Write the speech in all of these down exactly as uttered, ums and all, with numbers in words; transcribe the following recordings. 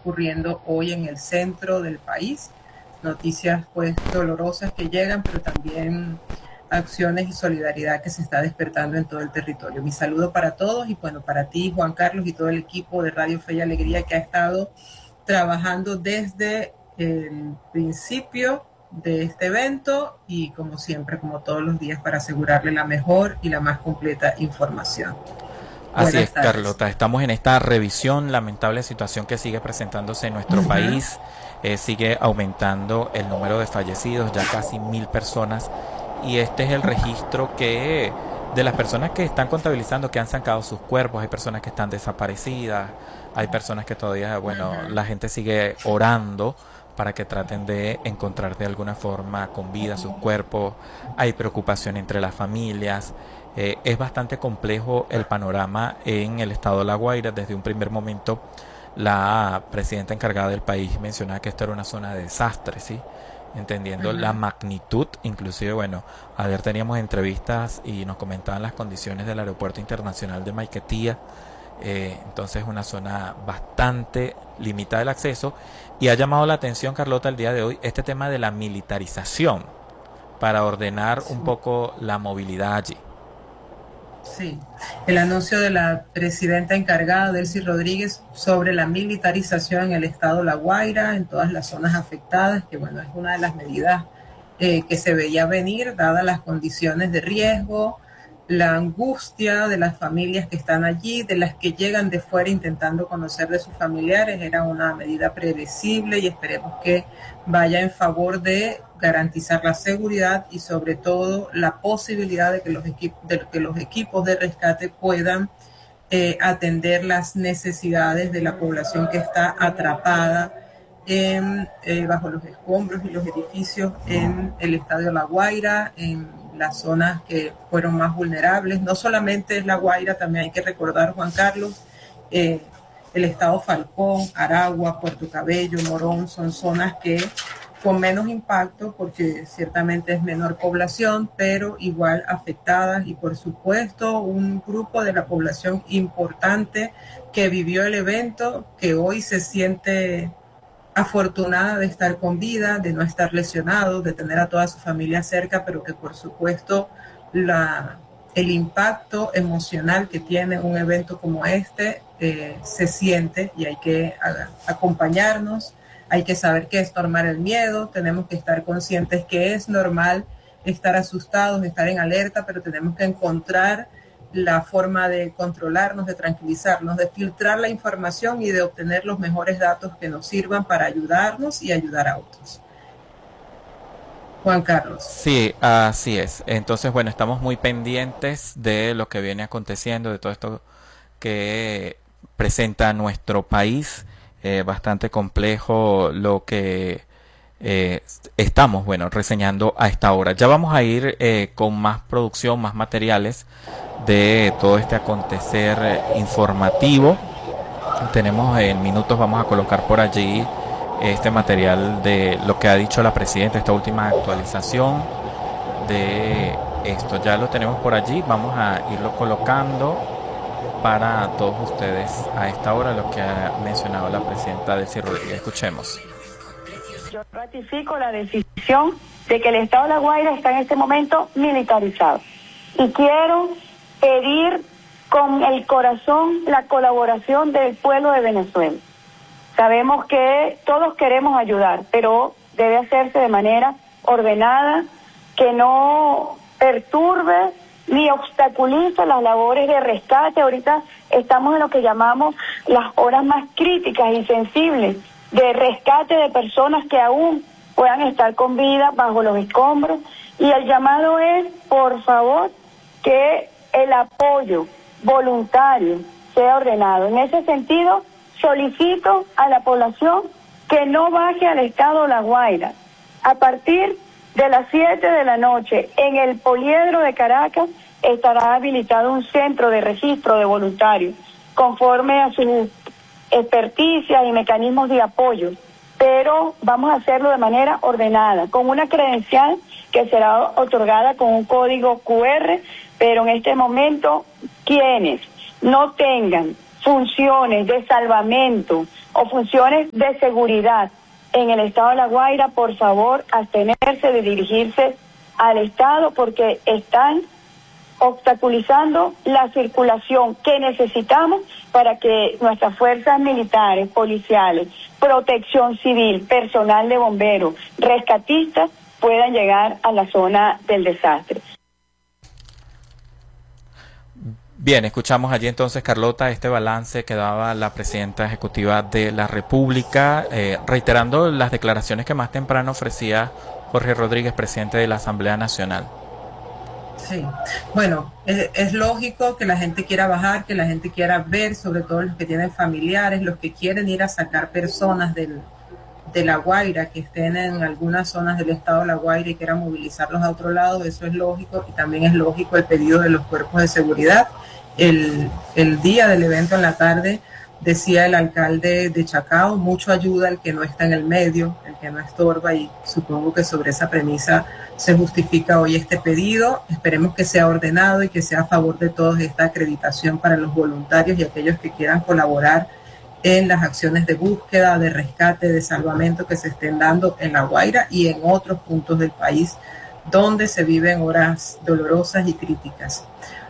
ocurriendo hoy en el centro del país. Noticias pues dolorosas que llegan, pero también acciones y solidaridad que se está despertando en todo el territorio. Mi saludo para todos y bueno, para ti, Juan Carlos, y todo el equipo de Radio Fe y Alegría que ha estado trabajando desde el principio de este evento y como siempre, como todos los días, para asegurarle la mejor y la más completa información. Así es, Carlota, estamos en esta revisión, lamentable situación que sigue presentándose en nuestro uh-huh. país, eh, sigue aumentando el número de fallecidos, ya casi mil personas, y este es el registro que de las personas que están contabilizando que han sacado sus cuerpos. Hay personas que están desaparecidas, hay personas que todavía, bueno, uh-huh. la gente sigue orando para que traten de encontrar de alguna forma con vida sus cuerpos. Hay preocupación entre las familias. Eh, es bastante complejo el panorama en el estado de La Guaira. Desde un primer momento la presidenta encargada del país mencionaba que esto era una zona de desastre, ¿sí? Entendiendo uh-huh. la magnitud. Inclusive, bueno, ayer teníamos entrevistas y nos comentaban las condiciones del aeropuerto internacional de Maiquetía. Eh, entonces una zona bastante limitada el acceso, y ha llamado la atención, Carlota, el día de hoy este tema de la militarización para ordenar sí. un poco la movilidad allí. Sí, el anuncio de la presidenta encargada, Delcy Rodríguez, sobre la militarización en el estado La Guaira, en todas las zonas afectadas, que bueno, es una de las medidas eh, que se veía venir, dadas las condiciones de riesgo, la angustia de las familias que están allí, de las que llegan de fuera intentando conocer de sus familiares. Era una medida predecible y esperemos que vaya en favor de garantizar la seguridad y sobre todo la posibilidad de que los, equip de que los equipos de rescate puedan eh, atender las necesidades de la población que está atrapada en, eh, bajo los escombros y los edificios en el estadio La Guaira, en las zonas que fueron más vulnerables. No solamente es La Guaira, también hay que recordar, Juan Carlos, eh, el estado Falcón, Aragua, Puerto Cabello, Morón, son zonas que con menos impacto, porque ciertamente es menor población, pero igual afectadas, y por supuesto un grupo de la población importante que vivió el evento, que hoy se siente afortunada de estar con vida, de no estar lesionado, de tener a toda su familia cerca, pero que por supuesto la, el impacto emocional que tiene un evento como este eh, se siente, y hay que a, acompañarnos, hay que saber que es normal el miedo, tenemos que estar conscientes que es normal estar asustados, estar en alerta, pero tenemos que encontrar la forma de controlarnos, de tranquilizarnos, de filtrar la información y de obtener los mejores datos que nos sirvan para ayudarnos y ayudar a otros. Juan Carlos. Sí, así es. Entonces, bueno, estamos muy pendientes de lo que viene aconteciendo, de todo esto que presenta nuestro país. Eh, bastante complejo lo que eh, estamos, bueno, reseñando a esta hora. Ya vamos a ir eh, con más producción, más materiales de todo este acontecer eh, informativo. Tenemos en minutos, vamos a colocar por allí este material de lo que ha dicho la presidenta, esta última actualización de esto. Ya lo tenemos por allí, vamos a irlo colocando para todos ustedes a esta hora, lo que ha mencionado la presidenta Delcy Rodríguez. Escuchemos. Yo ratifico la decisión de que el estado de La Guaira está en este momento militarizado. Y quiero pedir con el corazón la colaboración del pueblo de Venezuela. Sabemos que todos queremos ayudar, pero debe hacerse de manera ordenada, que no perturbe ni obstaculiza las labores de rescate. Ahorita estamos en lo que llamamos las horas más críticas y sensibles de rescate de personas que aún puedan estar con vida bajo los escombros, y el llamado es, por favor, que el apoyo voluntario sea ordenado. En ese sentido, solicito a la población que no baje al estado La Guaira. A partir de las siete de la noche, en el Poliedro de Caracas, estará habilitado un centro de registro de voluntarios, conforme a sus experticias y mecanismos de apoyo, pero vamos a hacerlo de manera ordenada, con una credencial que será otorgada con un código cu erre, pero en este momento, quienes no tengan funciones de salvamento, o funciones de seguridad en el estado de La Guaira, por favor, abstenerse de dirigirse al estado porque están obstaculizando la circulación que necesitamos para que nuestras fuerzas militares, policiales, protección civil, personal de bomberos, rescatistas puedan llegar a la zona del desastre. Bien, escuchamos allí entonces, Carlota, este balance que daba la presidenta ejecutiva de la República, eh, reiterando las declaraciones que más temprano ofrecía Jorge Rodríguez, presidente de la Asamblea Nacional. Sí, bueno, es, es lógico que la gente quiera bajar, que la gente quiera ver, sobre todo los que tienen familiares, los que quieren ir a sacar personas del, de La Guaira, que estén en algunas zonas del estado de La Guaira y quieran movilizarlos a otro lado, eso es lógico, y también es lógico el pedido de los cuerpos de seguridad. El, el día del evento en la tarde decía el alcalde de Chacao, mucho ayuda el que no está en el medio, el que no estorba, y supongo que sobre esa premisa se justifica hoy este pedido. Esperemos que sea ordenado y que sea a favor de todos esta acreditación para los voluntarios y aquellos que quieran colaborar en las acciones de búsqueda, de rescate, de salvamento que se estén dando en La Guaira y en otros puntos del país donde se viven horas dolorosas y críticas.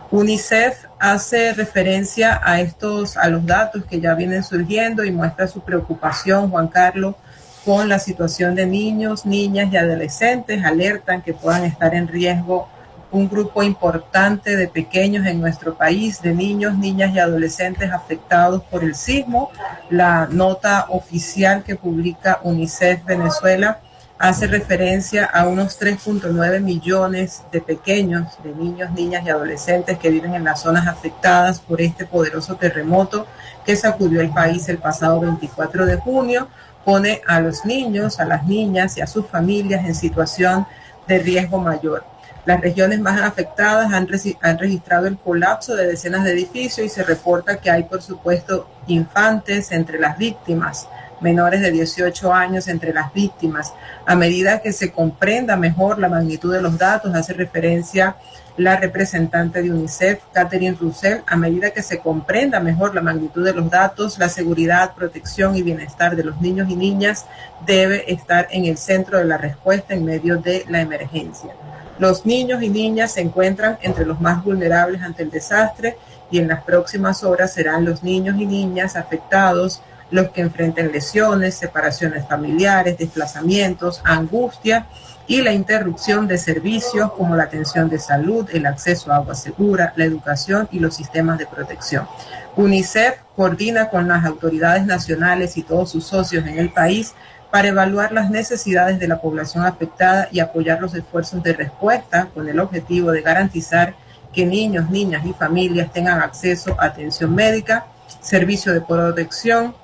UNICEF hace referencia a estos, a los datos que ya vienen surgiendo y muestra su preocupación, Juan Carlos, con la situación de niños, niñas y adolescentes. Alertan que puedan estar en riesgo un grupo importante de pequeños en nuestro país, de niños, niñas y adolescentes afectados por el sismo. La nota oficial que publica UNICEF Venezuela hace referencia a unos tres punto nueve millones de pequeños, de niños, niñas y adolescentes que viven en las zonas afectadas por este poderoso terremoto que sacudió el país el pasado veinticuatro de junio. Pone a los niños, a las niñas y a sus familias en situación de riesgo mayor. Las regiones más afectadas han, han registrado el colapso de decenas de edificios y se reporta que hay, por supuesto, infantes entre las víctimas, menores de dieciocho años entre las víctimas. A medida que se comprenda mejor la magnitud de los datos, hace referencia la representante de UNICEF, Catherine Russell, a medida que se comprenda mejor la magnitud de los datos, la seguridad, protección y bienestar de los niños y niñas debe estar en el centro de la respuesta en medio de la emergencia. Los niños y niñas se encuentran entre los más vulnerables ante el desastre y en las próximas horas serán los niños y niñas afectados los que enfrenten lesiones, separaciones familiares, desplazamientos, angustia y la interrupción de servicios como la atención de salud, el acceso a agua segura, la educación y los sistemas de protección. UNICEF coordina con las autoridades nacionales y todos sus socios en el país para evaluar las necesidades de la población afectada y apoyar los esfuerzos de respuesta con el objetivo de garantizar que niños, niñas y familias tengan acceso a atención médica, servicio de protección,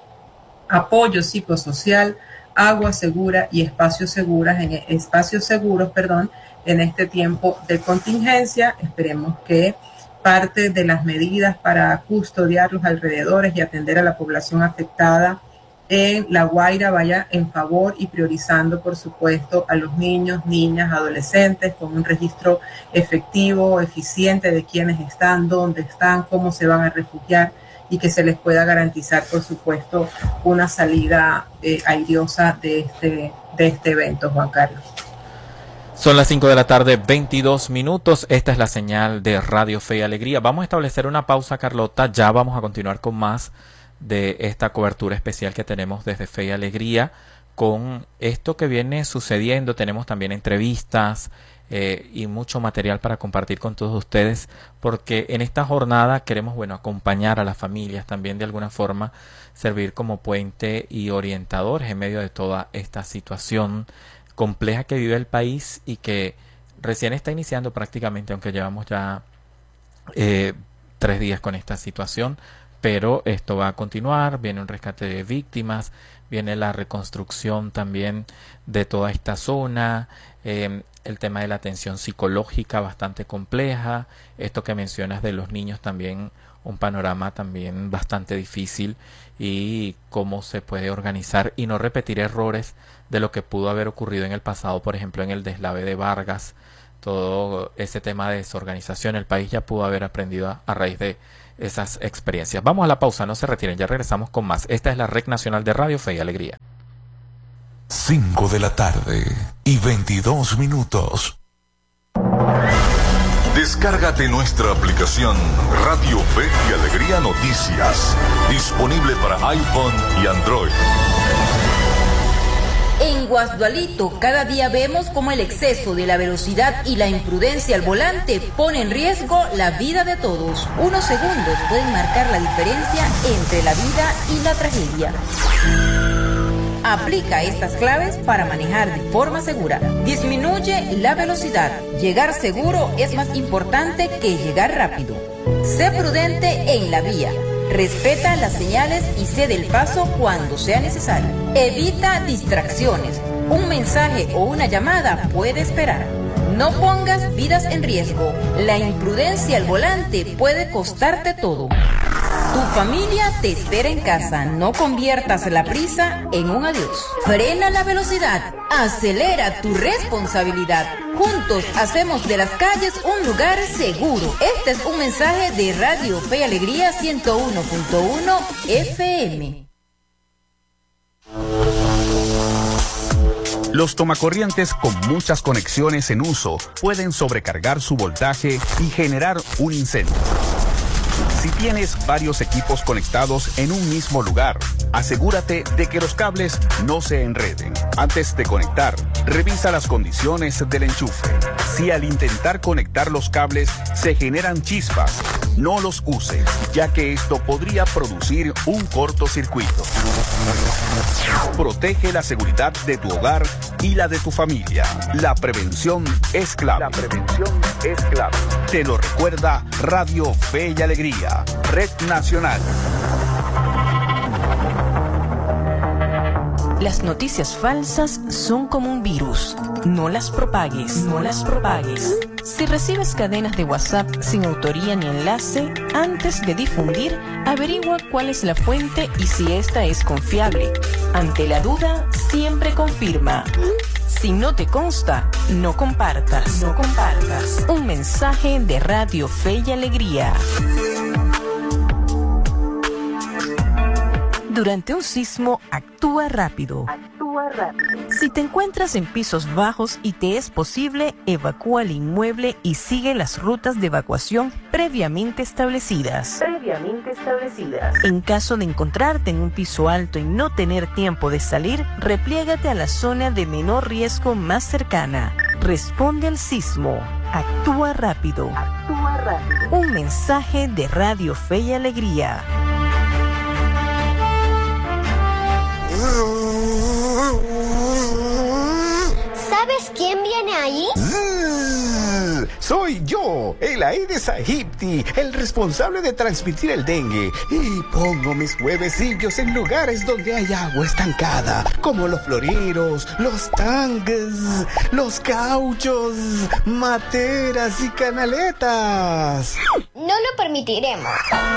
apoyo psicosocial, agua segura y espacios seguros en espacios seguros, perdón, en este tiempo de contingencia. Esperemos que parte de las medidas para custodiar los alrededores y atender a la población afectada en La Guaira vaya en favor y priorizando, por supuesto, a los niños, niñas, adolescentes, con un registro efectivo, eficiente de quiénes están, dónde están, cómo se van a refugiar, y que se les pueda garantizar, por supuesto, una salida eh, airiosa de este, de este evento, Juan Carlos. Son las cinco de la tarde, veintidós minutos. Esta es la señal de Radio Fe y Alegría. Vamos a establecer una pausa, Carlota. Ya vamos a continuar con más de esta cobertura especial que tenemos desde Fe y Alegría con esto que viene sucediendo. Tenemos también entrevistas Eh, y mucho material para compartir con todos ustedes, porque en esta jornada queremos, bueno, acompañar a las familias, también de alguna forma servir como puente y orientadores en medio de toda esta situación compleja que vive el país y que recién está iniciando prácticamente, aunque llevamos ya eh, tres días con esta situación, pero esto va a continuar. Viene un rescate de víctimas, viene la reconstrucción también de toda esta zona, eh, el tema de la atención psicológica bastante compleja, esto que mencionas de los niños también, un panorama también bastante difícil, y cómo se puede organizar y no repetir errores de lo que pudo haber ocurrido en el pasado, por ejemplo en el deslave de Vargas, todo ese tema de desorganización. El país ya pudo haber aprendido a, a raíz de esas experiencias. Vamos a la pausa, no se retiren, ya regresamos con más. Esta es la Red Nacional de Radio Fe y Alegría. cinco de la tarde y veintidós minutos. Descárgate nuestra aplicación Radio Fe y Alegría Noticias, disponible para iPhone y Android. En Guasdualito, cada día vemos cómo el exceso de la velocidad y la imprudencia al volante pone en riesgo la vida de todos. Unos segundos pueden marcar la diferencia entre la vida y la tragedia. Aplica estas claves para manejar de forma segura. Disminuye la velocidad. Llegar seguro es más importante que llegar rápido. Sé prudente en la vía. Respeta las señales y cede el paso cuando sea necesario. Evita distracciones. Un mensaje o una llamada puede esperar. No pongas vidas en riesgo. La imprudencia al volante puede costarte todo. Tu familia te espera en casa. No conviertas la prisa en un adiós. Frena la velocidad. Acelera tu responsabilidad. Juntos hacemos de las calles un lugar seguro. Este es un mensaje de Radio Fe y Alegría ciento uno punto uno F M. Los tomacorrientes con muchas conexiones en uso pueden sobrecargar su voltaje y generar un incendio. Si tienes varios equipos conectados en un mismo lugar, asegúrate de que los cables no se enreden. Antes de conectar, revisa las condiciones del enchufe. Si al intentar conectar los cables se generan chispas, no los uses, ya que esto podría producir un cortocircuito. Protege la seguridad de tu hogar y la de tu familia. La prevención es clave. La prevención es clave. Te lo recuerda Radio Fe y Alegría, Red Nacional. Las noticias falsas son como un virus. No las propagues, no las propagues. Si recibes cadenas de WhatsApp sin autoría ni enlace, antes de difundir, averigua cuál es la fuente y si esta es confiable. Ante la duda, siempre confirma. Si no te consta, no compartas. No compartas. Un mensaje de Radio Fe y Alegría. Durante un sismo, actúa rápido. Actúa rápido. Si te encuentras en pisos bajos y te es posible, evacúa el inmueble y sigue las rutas de evacuación previamente establecidas. Previamente establecidas. En caso de encontrarte en un piso alto y no tener tiempo de salir, repliégate a la zona de menor riesgo más cercana. Responde al sismo. Actúa rápido. Actúa rápido. Un mensaje de Radio Fe y Alegría. ¿Sabes quién viene ahí? Soy yo, el Aedes aegypti, el responsable de transmitir el dengue. Y pongo mis huevecillos en lugares donde hay agua estancada, como los floreros, los tanques, los cauchos, materas y canaletas. No lo permitiremos.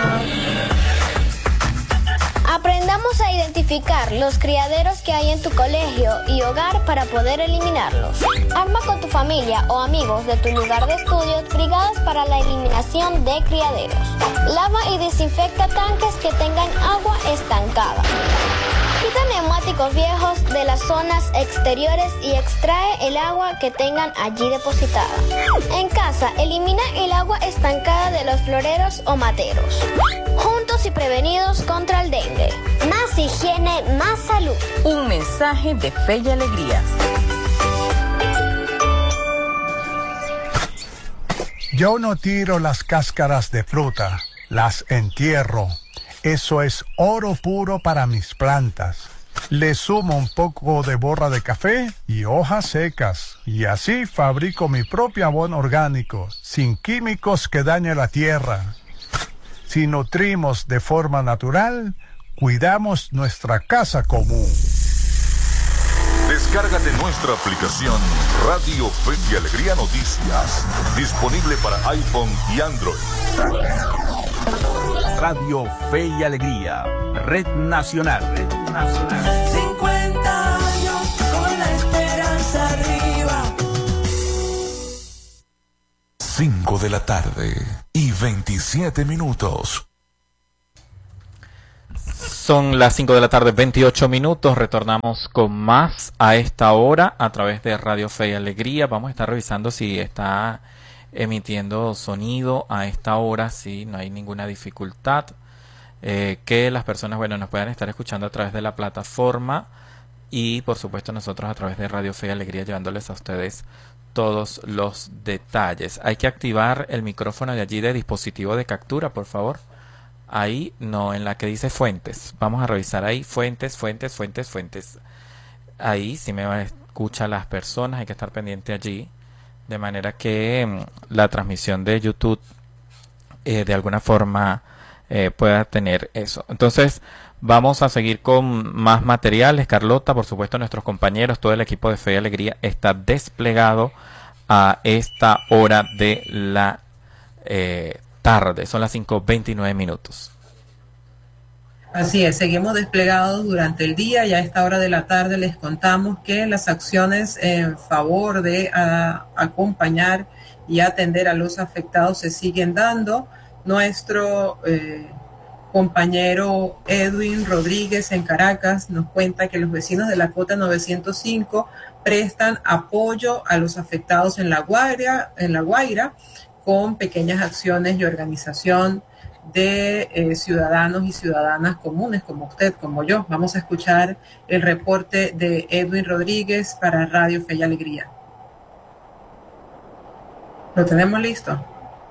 Aprendamos a identificar los criaderos que hay en tu colegio y hogar para poder eliminarlos. Arma con tu familia o amigos de tu lugar de estudios brigadas para la eliminación de criaderos. Lava y desinfecta tanques que tengan agua estancada. Quita neumáticos viejos de las zonas exteriores y extrae el agua que tengan allí depositada. En casa, elimina el agua estancada de los floreros o materos. Juntos y prevenidos contra el dengue. Más higiene, más salud. Un mensaje de Fe y Alegría. Yo no tiro las cáscaras de fruta, las entierro. Eso es oro puro para mis plantas. Le sumo un poco de borra de café y hojas secas. Y así fabrico mi propio abono orgánico, sin químicos que dañen la tierra. Si nutrimos de forma natural, cuidamos nuestra casa común. Descárgate nuestra aplicación Radio Fe y Alegría Noticias, disponible para iPhone y Android. Radio Fe y Alegría, Red Nacional. Red Nacional. cincuenta años con la esperanza arriba. cinco de la tarde y veintisiete minutos. Son las cinco de la tarde, veintiocho minutos. Retornamos con más a esta hora a través de Radio Fe y Alegría. Vamos a estar revisando si está emitiendo sonido a esta hora, si no hay ninguna dificultad. Eh, que las personas, bueno, nos puedan estar escuchando a través de la plataforma y, por supuesto, nosotros a través de Radio Fe y Alegría llevándoles a ustedes todos los detalles. Hay que activar el micrófono de allí de dispositivo de captura, por favor. Ahí, no, en la que dice fuentes. Vamos a revisar ahí, fuentes, fuentes, fuentes, fuentes. Ahí, si me escuchan las personas, hay que estar pendiente allí. De manera que mm, la transmisión de YouTube eh, de alguna forma eh, pueda tener eso. Entonces, vamos a seguir con más materiales. Carlota, por supuesto, nuestros compañeros, todo el equipo de Fe y Alegría está desplegado a esta hora de la eh, tarde. Son las cinco veintinueve minutos. Así es, seguimos desplegados durante el día y a esta hora de la tarde les contamos que las acciones en favor de a, acompañar y atender a los afectados se siguen dando. Nuestro eh, compañero Edwin Rodríguez en Caracas nos cuenta que los vecinos de la Cota novecientos cinco prestan apoyo a los afectados en La Guaira, en La Guaira con pequeñas acciones y organización de eh, ciudadanos y ciudadanas comunes como usted, como yo. Vamos a escuchar el reporte de Edwin Rodríguez para Radio Fe y Alegría. ¿Lo tenemos listo?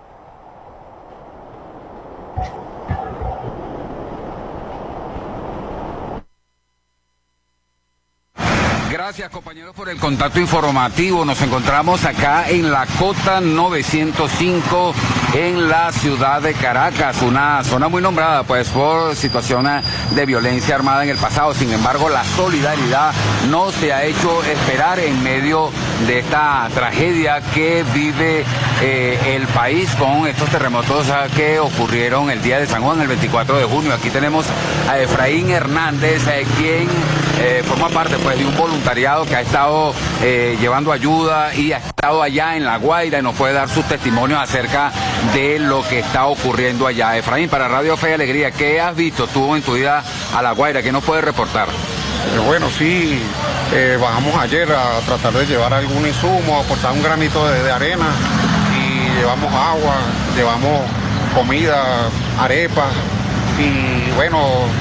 Gracias, compañeros, por el contacto informativo. Nos encontramos acá en la Cota novecientos cinco en la ciudad de Caracas, una zona muy nombrada pues por situaciones de violencia armada en el pasado. Sin embargo, la solidaridad no se ha hecho esperar en medio de esta tragedia que vive eh, el país con estos terremotos que ocurrieron el día de San Juan, el veinticuatro de junio. Aquí tenemos a Efraín Hernández, eh, quien eh, forma parte pues de un voluntariado que ha estado eh, llevando ayuda y ha estado allá en La Guaira y nos puede dar sus testimonios acerca de lo que está ocurriendo allá. Efraín, para Radio Fe y Alegría, ¿qué has visto tú en tu ida a La Guaira? ¿Qué nos puedes reportar? Eh, bueno, sí, eh, bajamos ayer a tratar de llevar algún insumo, aportar un granito de, de arena y llevamos agua, llevamos comida, arepas y bueno,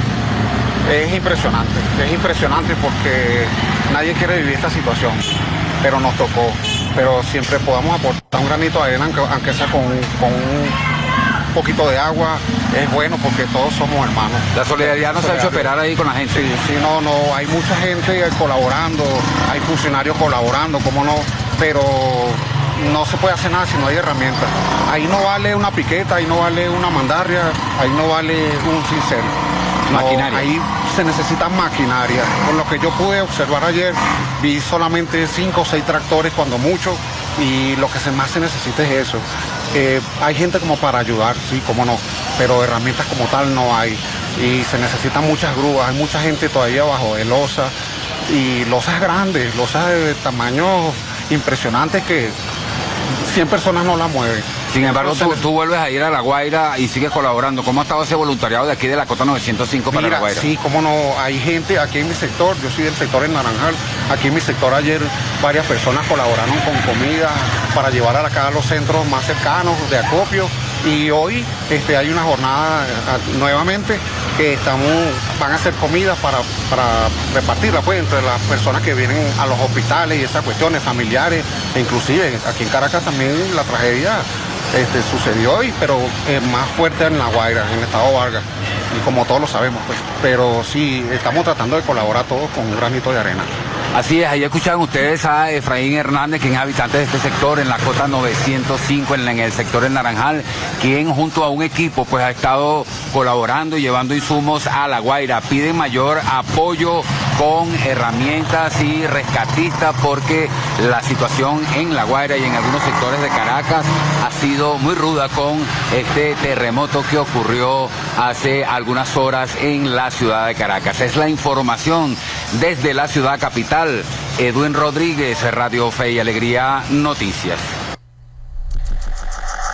es impresionante, es impresionante porque nadie quiere vivir esta situación, pero nos tocó. Pero siempre podamos aportar un granito de arena, aunque, aunque sea con, con un poquito de agua, es bueno porque todos somos hermanos. La solidaridad nos ha hecho esperar ahí con la gente. Sí, sí, no, no, hay mucha gente colaborando, hay funcionarios colaborando, cómo no, pero no se puede hacer nada si no hay herramientas. Ahí no vale una piqueta, ahí no vale una mandarria, ahí no vale un cincel. No, maquinaria. Ahí se necesita maquinaria. Con lo que yo pude observar ayer, vi solamente cinco o seis tractores cuando mucho, y lo que se más se necesita es eso. Eh, hay gente como para ayudar, sí, cómo no, pero herramientas como tal no hay. Y se necesitan muchas grúas, hay mucha gente todavía bajo de losa, y losas grandes, losas de tamaño impresionantes que cien personas no la mueven. Sin embargo, tú, tú vuelves a ir a La Guaira y sigues colaborando. ¿Cómo ha estado ese voluntariado de aquí de la Cota novecientos cinco para Mira, La Guaira? Sí, cómo no, hay gente aquí en mi sector, yo soy del sector en Naranjal, aquí en mi sector ayer varias personas colaboraron con comida para llevar a acá a los centros más cercanos de acopio, y hoy este, hay una jornada a, nuevamente que estamos, van a hacer comida para, para repartirla pues entre las personas que vienen a los hospitales y esas cuestiones familiares, e inclusive aquí en Caracas también la tragedia Este, sucedió hoy, pero eh, más fuerte en La Guaira, en el estado Vargas, y como todos lo sabemos, pues. Pero sí, estamos tratando de colaborar todos con un granito de arena. Así es, ahí escucharon ustedes a Efraín Hernández, quien es habitante de este sector en la Cota novecientos cinco, en, en el sector del Naranjal, quien junto a un equipo pues ha estado colaborando y llevando insumos a La Guaira. Piden mayor apoyo con herramientas y rescatistas porque la situación en La Guaira y en algunos sectores de Caracas ha sido muy ruda con este terremoto que ocurrió hace algunas horas en la ciudad de Caracas. Es la información desde la ciudad capital. Edwin Rodríguez, Radio Fe y Alegría Noticias.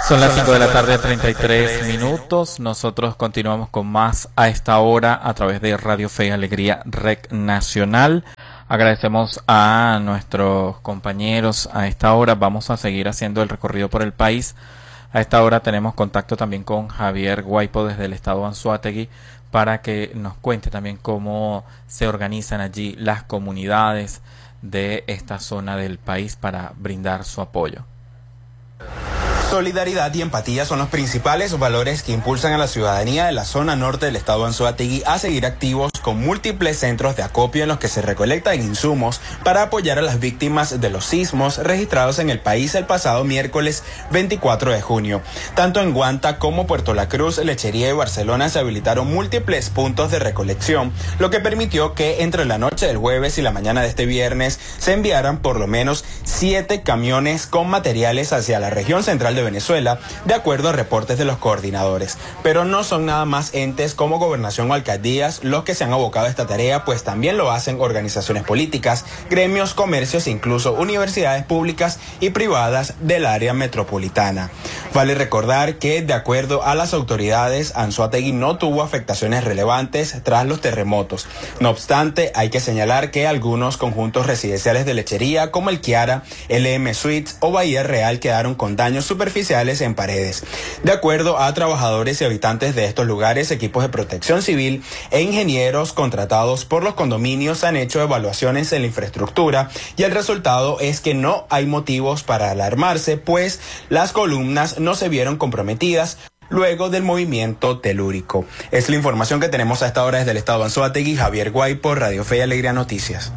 Son las cinco de la tarde, treinta y tres minutos. Nosotros continuamos con más a esta hora a través de Radio Fe y Alegría Rec Nacional. Agradecemos a nuestros compañeros a esta hora. Vamos a seguir haciendo el recorrido por el país. A esta hora tenemos contacto también con Javier Guaipo desde el estado de Anzoátegui para que nos cuente también cómo se organizan allí las comunidades de esta zona del país para brindar su apoyo. Solidaridad y empatía son los principales valores que impulsan a la ciudadanía de la zona norte del estado de Anzoátegui a seguir activos con múltiples centros de acopio en los que se recolectan insumos para apoyar a las víctimas de los sismos registrados en el país el pasado miércoles veinticuatro de junio. Tanto en Guanta como Puerto La Cruz, Lechería y Barcelona se habilitaron múltiples puntos de recolección, lo que permitió que entre la noche del jueves y la mañana de este viernes se enviaran por lo menos siete camiones con materiales hacia la región central de Venezuela, de acuerdo a reportes de los coordinadores. Pero no son nada más entes como gobernación o alcaldías los que se han abocado a esta tarea, pues también lo hacen organizaciones políticas, gremios, comercios e incluso universidades públicas y privadas del área metropolitana. Vale recordar que, de acuerdo a las autoridades, Anzoátegui no tuvo afectaciones relevantes tras los terremotos. No obstante, hay que señalar que algunos conjuntos residenciales de Lechería, como el Kiara, L M Suites o Bahía Real, quedaron con daños superficiales en paredes. De acuerdo a trabajadores y habitantes de estos lugares, equipos de protección civil e ingenieros contratados por los condominios han hecho evaluaciones en la infraestructura y el resultado es que no hay motivos para alarmarse, pues las columnas no se vieron comprometidas luego del movimiento telúrico. Es la información que tenemos a esta hora desde el estado de Anzoátegui. Javier Guaipo, Radio Fe y Alegría Noticias.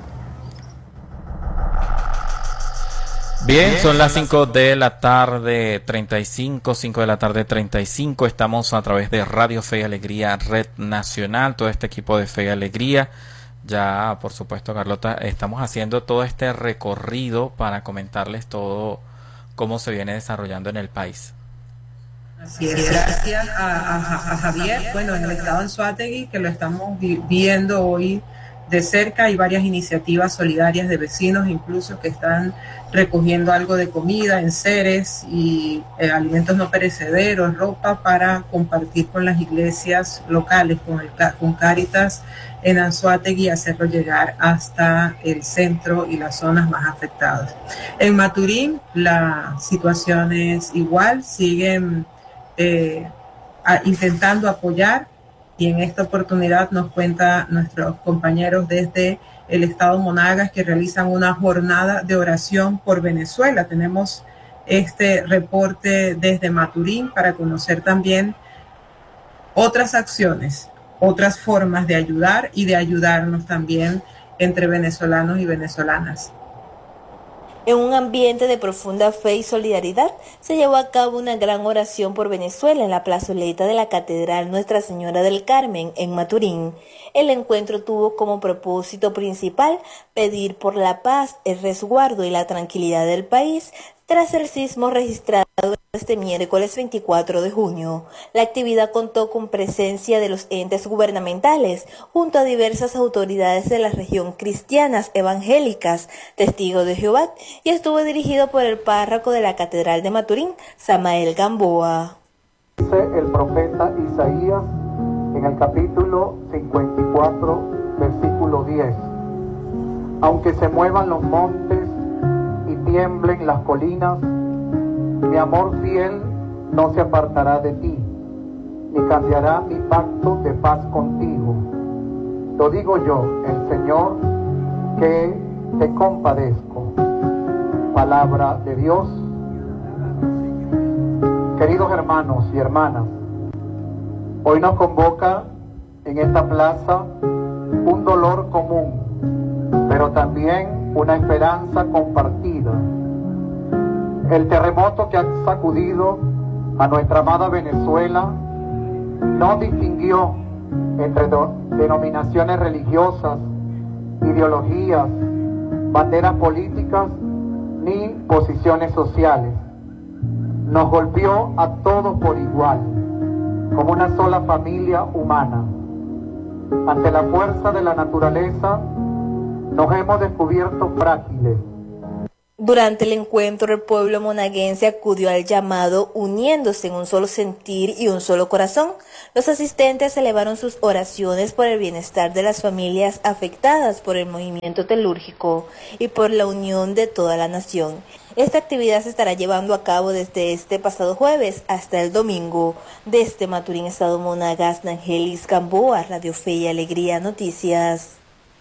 Bien, son las cinco de la tarde, treinta y cinco, cinco de la tarde, treinta y cinco. Estamos a través de Radio Fe y Alegría Red Nacional, todo este equipo de Fe y Alegría. Ya, por supuesto, Carlota, estamos haciendo todo este recorrido para comentarles todo cómo se viene desarrollando en el país. Así es, gracias a, a, a Javier. Bueno, en el estado de Anzoátegui, que lo estamos vi viendo hoy de cerca, hay varias iniciativas solidarias de vecinos, incluso que están recogiendo algo de comida, enseres y eh, alimentos no perecederos, ropa para compartir con las iglesias locales, con, el, con Cáritas en Anzoátegui, y hacerlo llegar hasta el centro y las zonas más afectadas. En Maturín la situación es igual, siguen eh, a, intentando apoyar. Y en esta oportunidad nos cuenta nuestros compañeros desde el estado Monagas que realizan una jornada de oración por Venezuela. Tenemos este reporte desde Maturín para conocer también otras acciones, otras formas de ayudar y de ayudarnos también entre venezolanos y venezolanas. En un ambiente de profunda fe y solidaridad, se llevó a cabo una gran oración por Venezuela en la plazoleta de la Catedral Nuestra Señora del Carmen, en Maturín. El encuentro tuvo como propósito principal pedir por la paz, el resguardo y la tranquilidad del país tras el sismo registrado este miércoles veinticuatro de junio. La actividad contó con presencia de los entes gubernamentales, junto a diversas autoridades de la región cristianas, evangélicas, testigos de Jehová, y estuvo dirigido por el párroco de la Catedral de Maturín, Samael Gamboa. Dice el profeta Isaías en el capítulo cincuenta y cuatro, versículo diez: aunque se muevan los montes y tiemblen las colinas, mi amor fiel no se apartará de ti, ni cambiará mi pacto de paz contigo. Lo digo yo, el Señor, que te compadezco. Palabra de Dios. Queridos hermanos y hermanas, hoy nos convoca en esta plaza un dolor común, pero también una esperanza compartida. El terremoto que ha sacudido a nuestra amada Venezuela no distinguió entre denominaciones religiosas, ideologías, banderas políticas ni posiciones sociales. Nos golpeó a todos por igual, como una sola familia humana. Ante la fuerza de la naturaleza, nos hemos descubierto frágiles. Durante el encuentro, el pueblo monaguense acudió al llamado uniéndose en un solo sentir y un solo corazón. Los asistentes elevaron sus oraciones por el bienestar de las familias afectadas por el movimiento telúrgico y por la unión de toda la nación. Esta actividad se estará llevando a cabo desde este pasado jueves hasta el domingo. Desde Maturín, Estado Monagas, Nangelis Gamboa, Radio Fe y Alegría Noticias.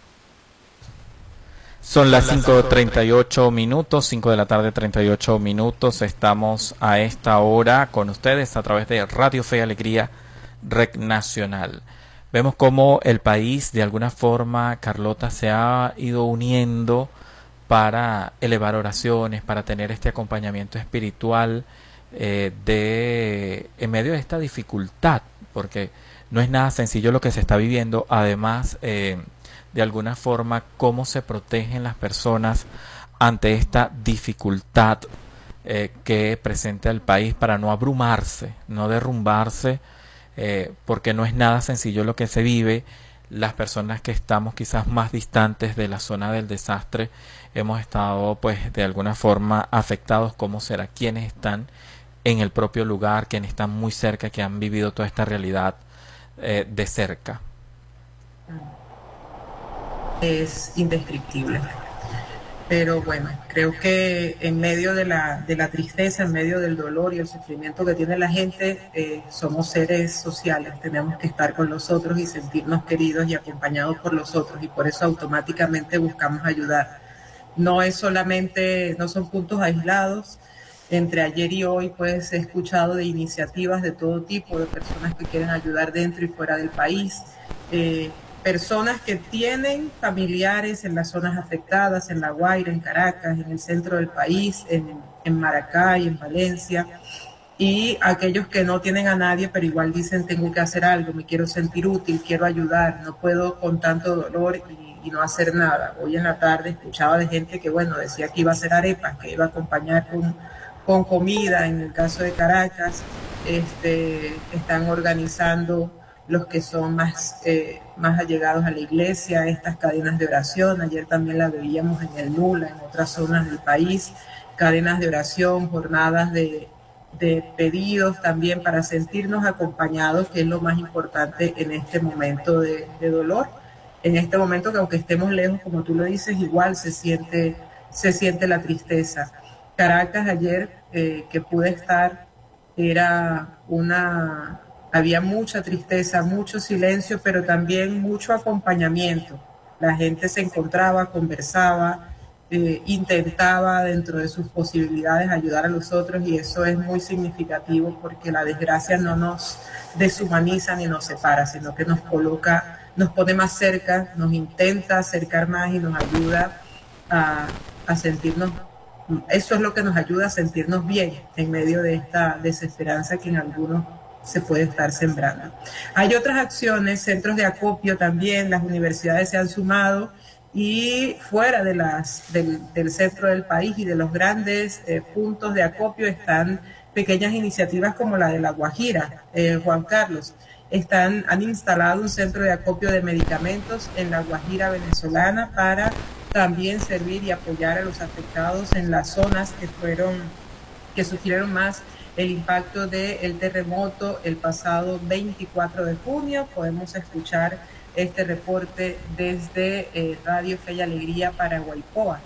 Son las cinco treinta y ocho minutos, cinco de la tarde, treinta y ocho minutos. Estamos a esta hora con ustedes a través de Radio Fe y Alegría, Red Nacional. Vemos cómo el país, de alguna forma, Carlota, se ha ido uniendo para elevar oraciones, para tener este acompañamiento espiritual eh, de en medio de esta dificultad, porque no es nada sencillo lo que se está viviendo. Además, eh, de alguna forma, cómo se protegen las personas ante esta dificultad eh, que presenta el país para no abrumarse, no derrumbarse, eh, porque no es nada sencillo lo que se vive. Las personas que estamos quizás más distantes de la zona del desastre hemos estado pues de alguna forma afectados. ¿Cómo será? Quienes están en el propio lugar, quienes están muy cerca, que han vivido toda esta realidad eh, de cerca. Es indescriptible. Pero bueno, creo que en medio de la, de la tristeza, en medio del dolor y el sufrimiento que tiene la gente, eh, somos seres sociales, tenemos que estar con los otros y sentirnos queridos y acompañados por los otros, y por eso automáticamente buscamos ayudar. No es solamente, no son puntos aislados. Entre ayer y hoy pues he escuchado de iniciativas de todo tipo, de personas que quieren ayudar dentro y fuera del país, eh, personas que tienen familiares en las zonas afectadas, en La Guaira, en Caracas, en el centro del país, en, en Maracay, en Valencia, y aquellos que no tienen a nadie, pero igual dicen tengo que hacer algo, me quiero sentir útil, quiero ayudar, no puedo con tanto dolor y, y no hacer nada. Hoy en la tarde escuchaba de gente que, bueno, decía que iba a hacer arepas, que iba a acompañar con, con comida. En el caso de Caracas, este, están organizando los que son más, eh, más allegados a la iglesia, estas cadenas de oración. Ayer también la veíamos en el Nula, en otras zonas del país, cadenas de oración, jornadas de, de pedidos también para sentirnos acompañados, que es lo más importante en este momento de, de dolor, en este momento que aunque estemos lejos, como tú lo dices, igual se siente, se siente la tristeza. Caracas ayer, eh, que pude estar, era una... Había mucha tristeza, mucho silencio, pero también mucho acompañamiento. La gente se encontraba, conversaba, eh, intentaba dentro de sus posibilidades ayudar a los otros, y eso es muy significativo porque la desgracia no nos deshumaniza ni nos separa, sino que nos coloca, nos pone más cerca, nos intenta acercar más y nos ayuda a, a sentirnos. Eso es lo que nos ayuda a sentirnos bien en medio de esta desesperanza que en algunos se puede estar sembrando. Hay otras acciones, centros de acopio también, las universidades se han sumado, y fuera de las, del, del centro del país y de los grandes eh, puntos de acopio están pequeñas iniciativas como la de La Guajira, eh, Juan Carlos. Están, han instalado un centro de acopio de medicamentos en La Guajira venezolana para también servir y apoyar a los afectados en las zonas que fueron, que sufrieron más el impacto del terremoto el pasado veinticuatro de junio. Podemos escuchar este reporte desde eh, Radio Fe y Alegría Paraguaypoa.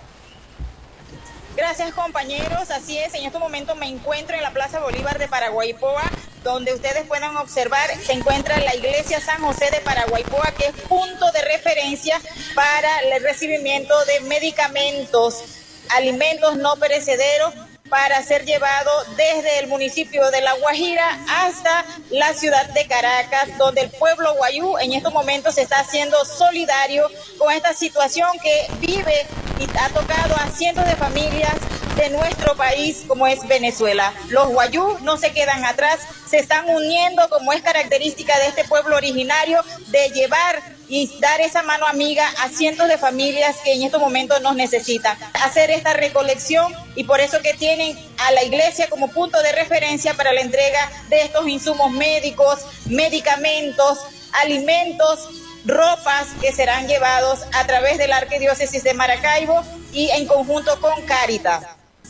Gracias, compañeros. Así es, en este momento me encuentro en la Plaza Bolívar de Paraguaypoa, donde ustedes pueden observar, se encuentra la iglesia San José de Paraguaypoa, que es punto de referencia para el recibimiento de medicamentos, alimentos no perecederos, para ser llevado desde el municipio de La Guajira hasta la ciudad de Caracas, donde el pueblo guayú en estos momentos se está haciendo solidario con esta situación que vive y ha tocado a cientos de familias de nuestro país, como es Venezuela. Los guayú no se quedan atrás, se están uniendo, como es característica de este pueblo originario, de llevar y dar esa mano amiga a cientos de familias que en estos momentos nos necesitan. Hacer esta recolección, y por eso que tienen a la iglesia como punto de referencia para la entrega de estos insumos médicos, medicamentos, alimentos ropas que serán llevados a través de la Arquidiócesis de Maracaibo y en conjunto con Cáritas.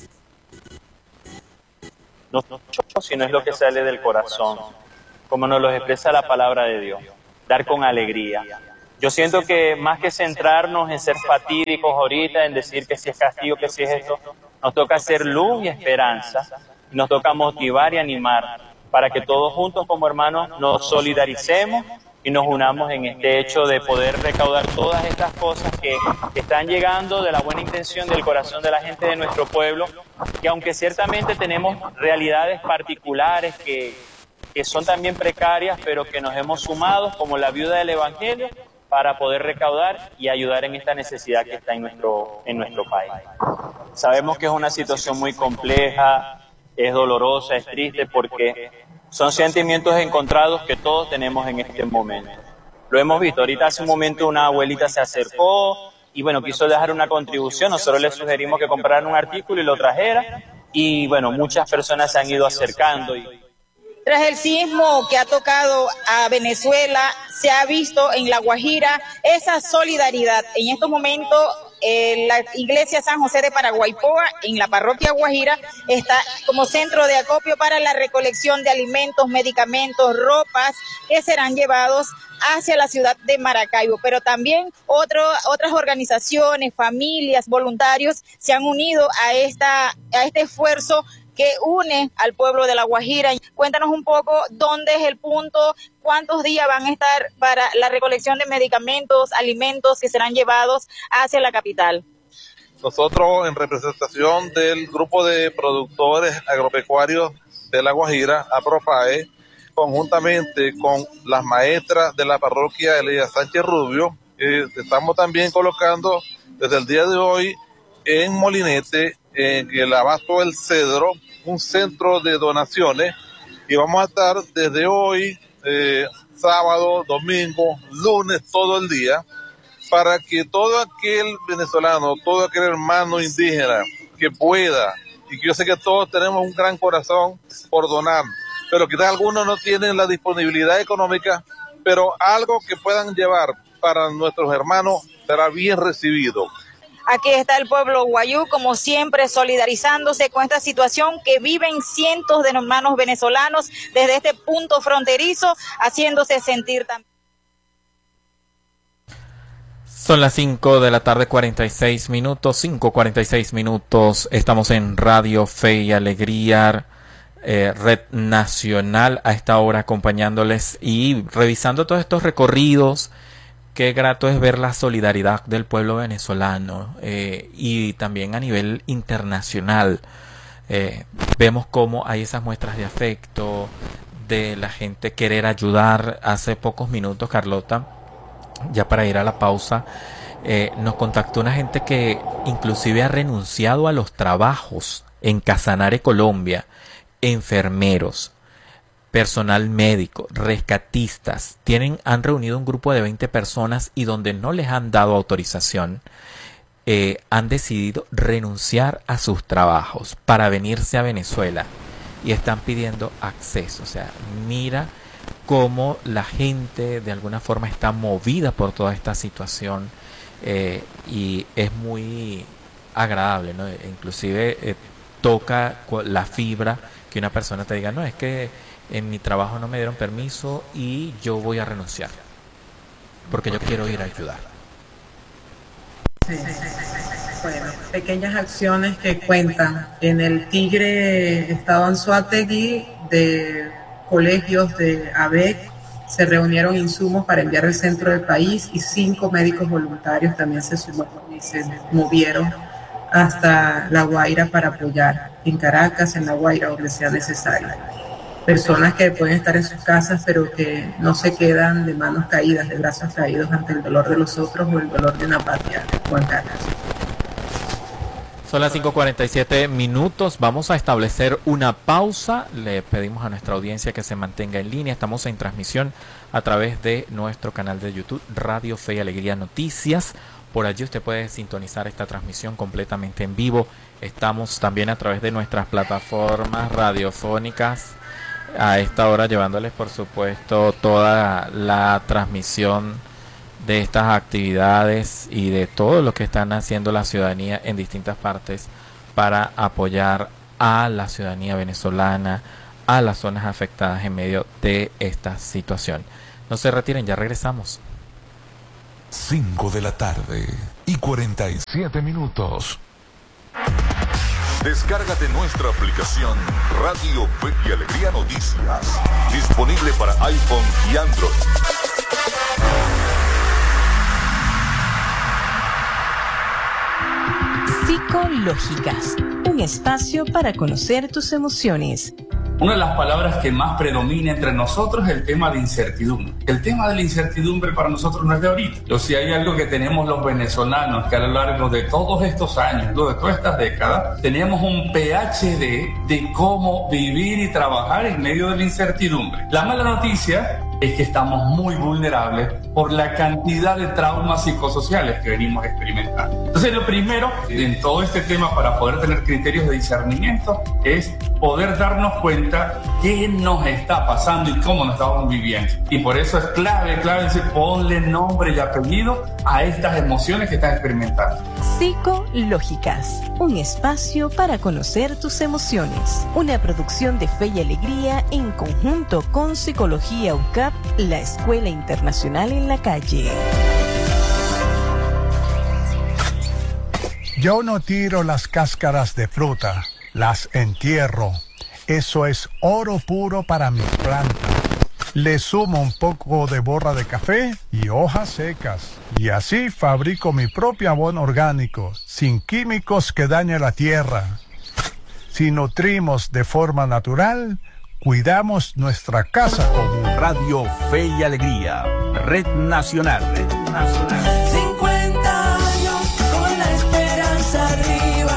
No, sino es lo que sale del corazón, como nos lo expresa la palabra de Dios, dar con alegría. Yo siento que más que centrarnos en ser fatídicos ahorita, en decir que si es castigo, que si es esto, nos toca hacer luz y esperanza, y nos toca motivar y animar para que todos juntos como hermanos nos solidaricemos y nos unamos en este hecho de poder recaudar todas estas cosas que, que están llegando de la buena intención del corazón de la gente de nuestro pueblo, que aunque ciertamente tenemos realidades particulares que, que son también precarias, pero que nos hemos sumado como la viuda del Evangelio para poder recaudar y ayudar en esta necesidad que está en nuestro, en nuestro país. Sabemos que es una situación muy compleja, es dolorosa, es triste, porque son sentimientos encontrados que todos tenemos en este momento. Lo hemos visto, ahorita hace un momento una abuelita se acercó y bueno, quiso dejar una contribución, nosotros le sugerimos que compraran un artículo y lo trajera, y bueno, muchas personas se han ido acercando. Y... Tras el sismo que ha tocado a Venezuela, se ha visto en La Guajira esa solidaridad. En estos momentos, eh, la iglesia San José de Paraguaypoa, en la parroquia Guajira, está como centro de acopio para la recolección de alimentos, medicamentos, ropas que serán llevados hacia la ciudad de Maracaibo, pero también otro, otras organizaciones, familias, voluntarios se han unido a, esta, a este esfuerzo que une al pueblo de La Guajira. Cuéntanos un poco dónde es el punto, cuántos días van a estar para la recolección de medicamentos, alimentos que serán llevados hacia la capital. Nosotros, en representación del grupo de productores agropecuarios de La Guajira, APROPAE, conjuntamente con las maestras de la parroquia Elías Sánchez Rubio, eh, estamos también colocando desde el día de hoy en Molinete, en el Abasto del Cedro, un centro de donaciones, y vamos a estar desde hoy, eh, sábado, domingo, lunes, todo el día, para que todo aquel venezolano, todo aquel hermano indígena que pueda, y que yo sé que todos tenemos un gran corazón por donar, pero quizás algunos no tienen la disponibilidad económica, pero algo que puedan llevar para nuestros hermanos será bien recibido. Aquí está el pueblo guayú, como siempre, solidarizándose con esta situación que viven cientos de hermanos venezolanos desde este punto fronterizo, haciéndose sentir también. Son las cinco de la tarde, cuarenta y seis minutos, cinco cuarenta y seis minutos. Estamos en Radio Fe y Alegría, eh, Red Nacional, a esta hora acompañándoles y revisando todos estos recorridos. Qué grato es ver la solidaridad del pueblo venezolano eh, y también a nivel internacional. Eh, vemos cómo hay esas muestras de afecto, de la gente querer ayudar. Hace pocos minutos, Carlota, ya para ir a la pausa, eh, nos contactó una gente que inclusive ha renunciado a los trabajos en Casanare, Colombia, enfermeros, personal médico, rescatistas, tienen, han reunido un grupo de veinte personas y donde no les han dado autorización, eh, han decidido renunciar a sus trabajos para venirse a Venezuela y están pidiendo acceso. O sea, mira cómo la gente de alguna forma está movida por toda esta situación eh, y es muy agradable, ¿no? Inclusive eh, toca la fibra que una persona te diga, no, es que en mi trabajo no me dieron permiso y yo voy a renunciar porque yo quiero ir a ayudar. Sí, bueno, pequeñas acciones que cuentan. En el Tigre, estado Anzoátegui, de colegios de A B E C se reunieron insumos para enviar al centro del país y cinco médicos voluntarios también se sumaron y se movieron hasta La Guaira para apoyar en Caracas, en La Guaira, donde sea necesario. Personas que pueden estar en sus casas pero que no se quedan de manos caídas, de brazos caídos ante el dolor de los otros o el dolor de una patria o en Caracas. Son las cinco cuarenta y siete minutos, vamos a establecer una pausa, le pedimos a nuestra audiencia que se mantenga en línea, estamos en transmisión a través de nuestro canal de YouTube, Radio Fe y Alegría Noticias, por allí usted puede sintonizar esta transmisión completamente en vivo, estamos también a través de nuestras plataformas radiofónicas, a esta hora llevándoles por supuesto toda la transmisión de estas actividades y de todo lo que están haciendo la ciudadanía en distintas partes para apoyar a la ciudadanía venezolana, a las zonas afectadas en medio de esta situación. No se retiren, ya regresamos. cinco de la tarde y cuarenta y siete minutos. Descárgate nuestra aplicación Radio Fe y Alegría Noticias, disponible para iPhone y Android. Psicológicas, un espacio para conocer tus emociones. Una de las palabras que más predomina entre nosotros es el tema de incertidumbre. El tema de la incertidumbre para nosotros no es de ahorita. O si hay algo que tenemos los venezolanos, que a lo largo de todos estos años, de todas estas décadas, tenemos un P H D de cómo vivir y trabajar en medio de la incertidumbre. La mala noticia es que estamos muy vulnerables por la cantidad de traumas psicosociales que venimos experimentando. Entonces, lo primero en todo este tema para poder tener criterios de discernimiento es poder darnos cuenta qué nos está pasando y cómo nos estamos viviendo. Y por eso es clave, clave decir, ponle nombre y apellido a estas emociones que estás experimentando. Psicológicas, un espacio para conocer tus emociones. Una producción de Fe y Alegría en conjunto con Psicología U C A P, la Escuela Internacional en la Calle. Yo no tiro las cáscaras de fruta, las entierro. Eso es oro puro para mis plantas. Le sumo un poco de borra de café y hojas secas. Y así fabrico mi propio abono orgánico, sin químicos que dañen la tierra. Si nutrimos de forma natural, cuidamos nuestra casa común. Radio Fe y Alegría, Red Nacional. Red Nacional. cincuenta años con la esperanza arriba.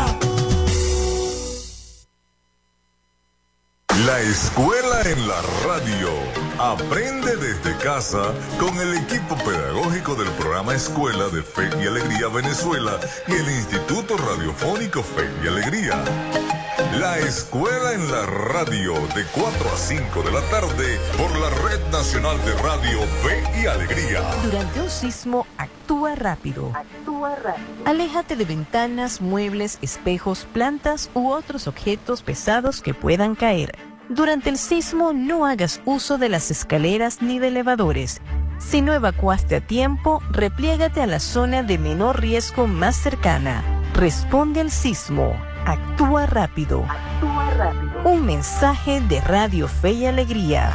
La escuela en la radio. Aprende desde casa con el equipo pedagógico del programa Escuela de Fe y Alegría Venezuela y el Instituto Radiofónico Fe y Alegría. La escuela en la radio de cuatro a cinco de la tarde por la Red Nacional de Radio Fe y Alegría. Durante un sismo, actúa rápido. Actúa rápido. Aléjate de ventanas, muebles, espejos, plantas u otros objetos pesados que puedan caer. Durante el sismo, no hagas uso de las escaleras ni de elevadores. Si no evacuaste a tiempo, repliégate a la zona de menor riesgo más cercana. Responde al sismo. Actúa rápido. Actúa rápido. Un mensaje de Radio Fe y Alegría.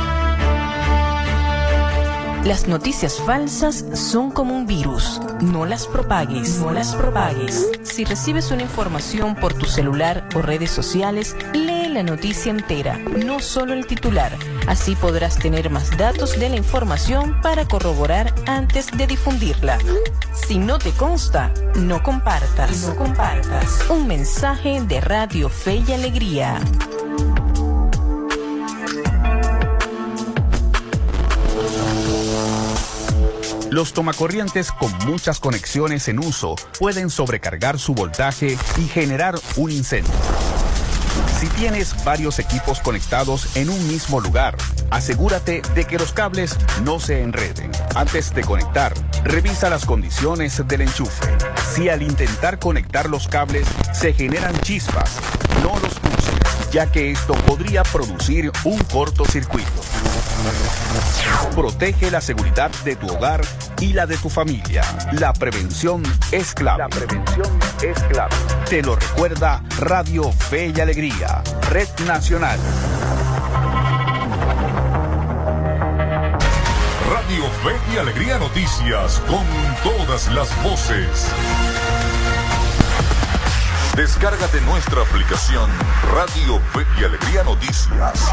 Las noticias falsas son como un virus. No las propagues. No las propagues. Si recibes una información por tu celular o redes sociales, lee la noticia entera, no solo el titular. Así podrás tener más datos de la información para corroborar antes de difundirla. Si no te consta, no compartas. No compartas. Un mensaje de Radio Fe y Alegría. Los tomacorrientes con muchas conexiones en uso pueden sobrecargar su voltaje y generar un incendio. Si tienes varios equipos conectados en un mismo lugar, asegúrate de que los cables no se enreden. Antes de conectar, revisa las condiciones del enchufe. Si al intentar conectar los cables se generan chispas, no los uses, ya que esto podría producir un cortocircuito. Protege la seguridad de tu hogar y la de tu familia. La prevención es clave. La prevención es clave. Te lo recuerda Radio Fe y Alegría, Red Nacional. Radio Fe y Alegría Noticias con todas las voces. Descárgate nuestra aplicación Radio Fe y Alegría Noticias.